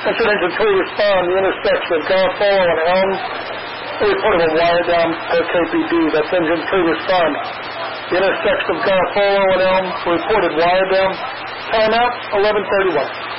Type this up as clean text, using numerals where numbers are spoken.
That's an engine 3 respond. The intersection of Garofalo and Elm. We reported a wire down per KPD. That's engine 3 respond. The intersection of Garofalo and Elm. Reported wire down. Time out, 11:31.